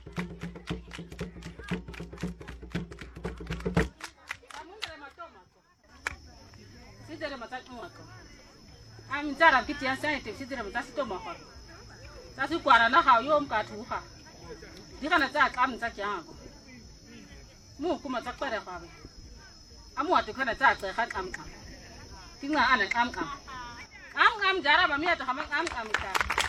Sidere matatu wako. Amintara kiti ya science sidere matatu to mako. Sasa kwara na ha yo mkatu ha. Dikana ta kam ta kyango. Mu kuma ta kwara kwa. Amu atu kana ta ta khat am. Tinga ana am. Am jara ba mi ta kama am ta.